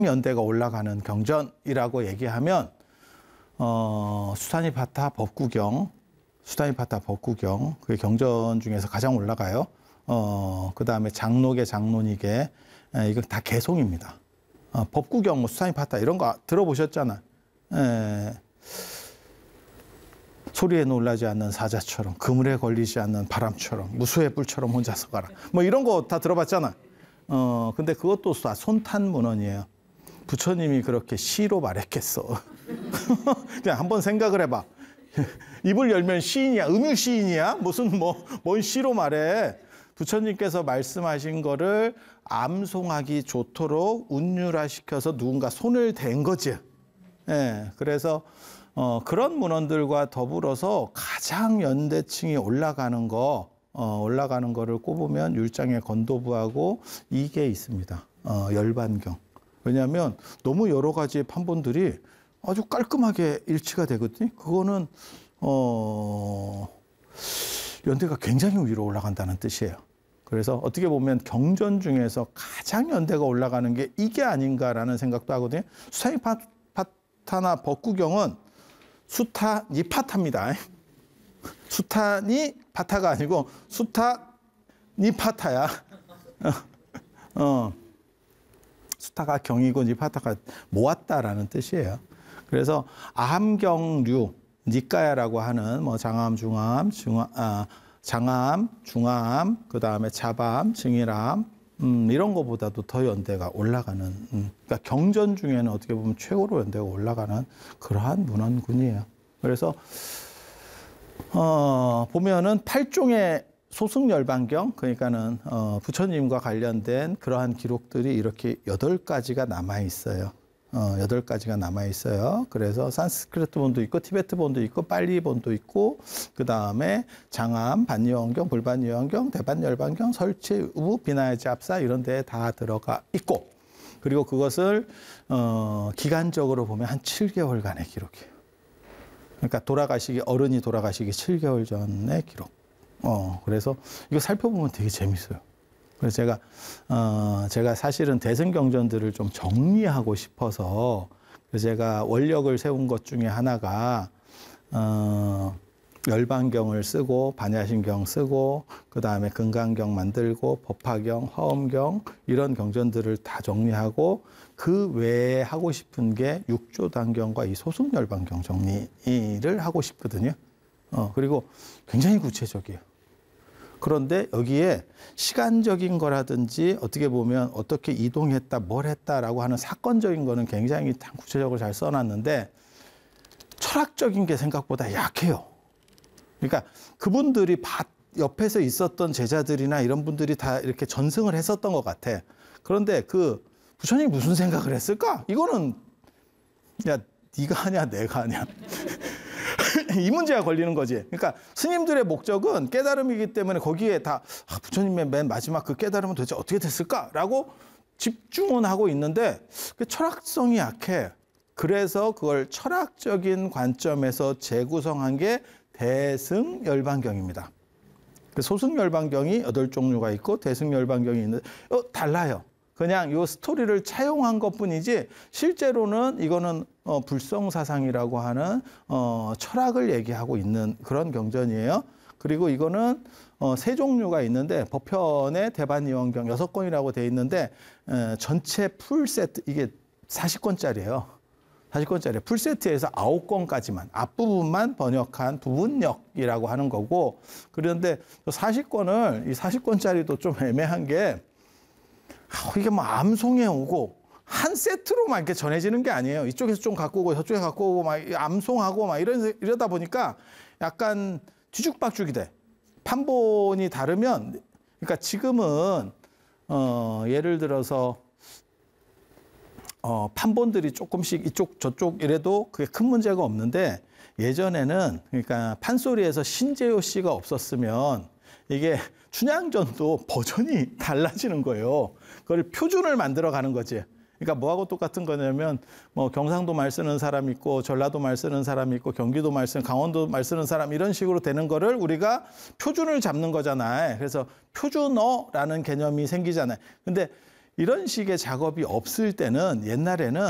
연대가 올라가는 경전이라고 얘기하면 수타니파타 법구경, 그 경전 중에서 가장 올라가요. 그 다음에 장록의 장론이계, 이거 다 개송입니다. 법구경, 수타니파타 이런 거 들어보셨잖아. 소리에 놀라지 않는 사자처럼, 그물에 걸리지 않는 바람처럼, 무수의 뿔처럼 혼자서 가라. 뭐 이런 거 다 들어봤잖아. 근데 그것도 다 손탄문헌이에요. 부처님이 그렇게 시로 말했겠어. 그냥 한번 생각을 해봐. 입을 열면 시인이야, 음유시인이야? 무슨 뭔 시로 말해? 부처님께서 말씀하신 거를 암송하기 좋도록 운율화시켜서 누군가 손을 댄 거지. 그래서 그런 문헌들과 더불어서 가장 연대층이 올라가는 거를 꼽으면 율장의 건도부하고 이게 있습니다. 열반경. 왜냐하면 너무 여러 가지의 판본들이 아주 깔끔하게 일치가 되거든요. 그거는 연대가 굉장히 위로 올라간다는 뜻이에요. 그래서 어떻게 보면 경전 중에서 가장 연대가 올라가는 게 이게 아닌가라는 생각도 하거든요. 수타니파타나 법구경은 수타니파타입니다. 수타니파타가 아니고 수타니파타야. 수타가 경이고 니파타가 모았다라는 뜻이에요. 그래서 아함경류, 니까야라고 하는 뭐 장암, 중암, 그 다음에 자밤, 증일암 이런 거보다도 더 연대가 올라가는, 그러니까 경전 중에는 어떻게 보면 최고로 연대가 올라가는 그러한 문헌군이에요. 그래서 보면은 8종의 소승열반경, 그러니까는 부처님과 관련된 그러한 기록들이 이렇게 8가지가 남아 있어요. 8가지가 남아 있어요. 그래서 산스크리트 본도 있고 티베트 본도 있고 빨리 본도 있고 그 다음에 장암, 반니원경, 불반니원경, 대반열반경, 설치, 우부, 비나야지 합사 이런 데에 다 들어가 있고, 그리고 그것을 기간적으로 보면 한 7개월간의 기록이에요. 그러니까 어른이 돌아가시기 7개월 전의 기록. 그래서 이거 살펴보면 되게 재밌어요. 그래서 제가 사실은 대승경전들을 좀 정리하고 싶어서 제가 원력을 세운 것 중에 하나가 열반경을 쓰고 반야신경 쓰고 그 다음에 금강경 만들고 법화경, 화엄경 이런 경전들을 다 정리하고 그 외에 하고 싶은 게 육조단경과 이 소승열반경 정리를 하고 싶거든요. 그리고 굉장히 구체적이에요. 그런데 여기에 시간적인 거라든지 어떻게 보면 어떻게 이동했다, 뭘 했다라고 하는 사건적인 거는 굉장히 구체적으로 잘 써놨는데 철학적인 게 생각보다 약해요. 그러니까 그분들이 옆에서 있었던 제자들이나 이런 분들이 다 이렇게 전승을 했었던 것 같아. 그런데 그 부처님이 무슨 생각을 했을까? 이거는 야 네가 하냐 내가 하냐. 이 문제가 걸리는 거지. 그러니까 스님들의 목적은 깨달음이기 때문에 거기에 다 부처님의 맨 마지막 그 깨달음은 도대체 어떻게 됐을까라고 집중은 하고 있는데 그 철학성이 약해. 그래서 그걸 철학적인 관점에서 재구성한 게 대승열반경입니다. 그 소승열반경이 8종류가 있고 대승열반경이 있는데 달라요. 그냥 이 스토리를 차용한 것뿐이지 실제로는 이거는 불성사상이라고 하는 철학을 얘기하고 있는 그런 경전이에요. 그리고 이거는 3종류가 있는데 법편에 대반이원경 6권이라고 돼 있는데 전체 풀세트 이게 40권짜리예요. 40권짜리 풀세트에서 9권까지만 앞부분만 번역한 부분역이라고 하는 거고, 그런데 40권을 이 40권짜리도 좀 애매한 게 이게 뭐 암송해 오고 한 세트로만 이렇게 전해지는 게 아니에요. 이쪽에서 좀 갖고 오고 저쪽에 갖고 오고 막 암송하고 막 이러다 보니까 약간 뒤죽박죽이 돼. 판본이 다르면, 그러니까 지금은 예를 들어서 판본들이 조금씩 이쪽 저쪽 이래도 그게 큰 문제가 없는데, 예전에는 그러니까 판소리에서 신재효 씨가 없었으면 이게 춘향전도 버전이 달라지는 거예요. 그걸 표준을 만들어 가는 거지. 그러니까 뭐하고 똑같은 거냐면 뭐 경상도 말 쓰는 사람 있고 전라도 말 쓰는 사람 있고 경기도 말 쓰는 강원도 말 쓰는 사람 이런 식으로 되는 거를 우리가 표준을 잡는 거잖아요. 그래서 표준어라는 개념이 생기잖아요. 근데 이런 식의 작업이 없을 때는 옛날에는